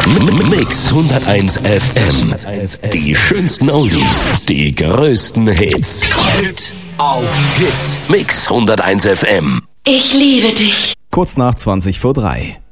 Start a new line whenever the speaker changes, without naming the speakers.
Mix 101 FM. Die schönsten Oldies, die größten Hits. Hit auf Hit. Mix 101 FM.
Ich liebe dich.
Kurz nach 3:20.